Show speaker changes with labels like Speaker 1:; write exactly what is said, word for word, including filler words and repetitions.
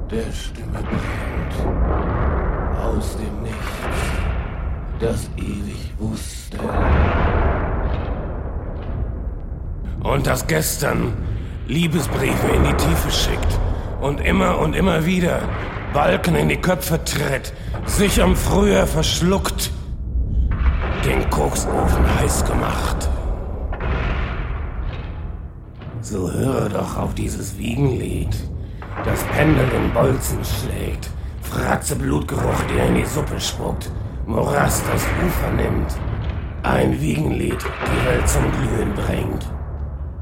Speaker 1: der Stimme bringt, aus dem Nichts, das ewig wusste.
Speaker 2: Und das gestern Liebesbriefe in die Tiefe schickt und immer und immer wieder Balken in die Köpfe tritt, sich am Frühjahr verschluckt, den Koksofen heiß gemacht. So höre doch auf dieses Wiegenlied, das Pendel in Bolzen schlägt, Fratze Blutgeruch, der in die Suppe spuckt, Morast das Ufer nimmt, ein Wiegenlied die Welt zum Glühen bringt.